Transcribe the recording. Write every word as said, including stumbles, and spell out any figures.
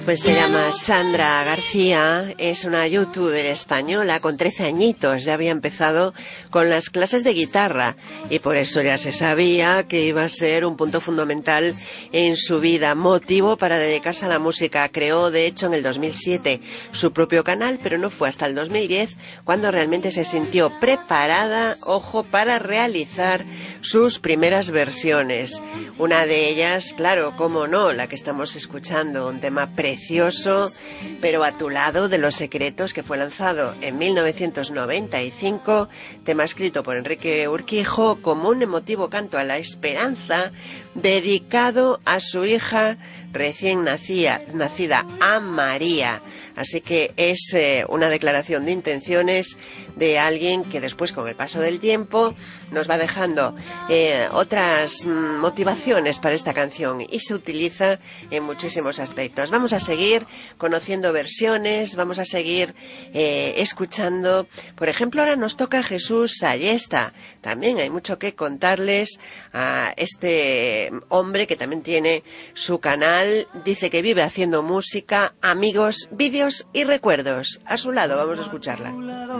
Pues se llama Sandra García, es una youtuber española con trece añitos, ya había empezado con las clases de guitarra y por eso ya se sabía que iba a ser un punto fundamental en su vida, motivo para dedicarse a la música. Creó de hecho en el dos mil siete su propio canal, pero no fue hasta el dos mil diez cuando realmente se sintió preparada, ojo, para realizar sus primeras versiones. Una de ellas, claro, cómo no, la que estamos escuchando, un tema precioso. Precioso, pero a tu lado, de Los Secretos, que fue lanzado en mil novecientos noventa y cinco, tema escrito por Enrique Urquijo como un emotivo canto a la esperanza, dedicado a su hija recién nacida, nacida a María. Así que es eh, una declaración de intenciones de alguien que después, con el paso del tiempo, nos va dejando eh, otras mm, motivaciones para esta canción y se utiliza en muchísimos aspectos. Vamos a seguir conociendo versiones, vamos a seguir eh, escuchando. Por ejemplo, ahora nos toca Jesús Sallesta. También hay mucho que contarles a este hombre que también tiene su canal. Dice que vive haciendo música, amigos, vídeos y recuerdos. A su lado, vamos a escucharla.